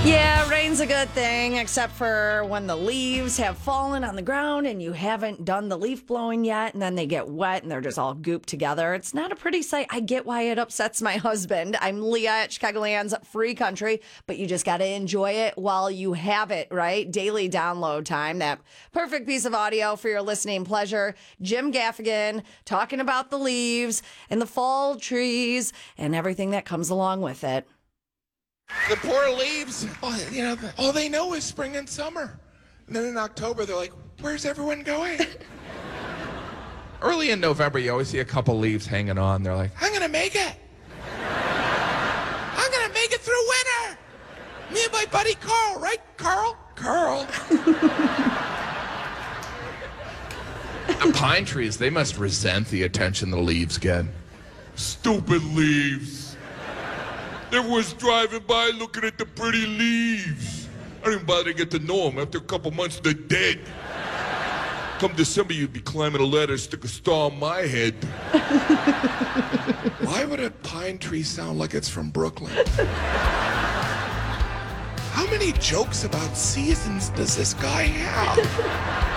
Yeah, rain's a good thing, except for when the leaves have fallen on the ground and you haven't done the leaf blowing yet, and then they get wet and they're just all gooped together. It's not a pretty sight. I get why it upsets my husband. I'm Leah at Chicagoland's Free Country, but you just got to enjoy it while you have it, right? Daily download time, that perfect piece of audio for your listening pleasure. Jim Gaffigan talking about the leaves and the fall trees and everything that comes along with it. The poor leaves, all they know is spring and summer. And then in October, they're like, where's everyone going? Early in November, you always see a couple leaves hanging on. They're like, I'm going to make it. I'm going to make it through winter. Me and my buddy Carl, right, Carl? Carl. The pine trees, they must resent the attention the leaves get. Stupid leaves. Everyone's driving by looking at the pretty leaves. I don't even bother to get to know them. After a couple months, they're dead. Come December, you'd be climbing a ladder, stick a star on my head. Why would a pine tree sound like it's from Brooklyn? How many jokes about seasons does this guy have?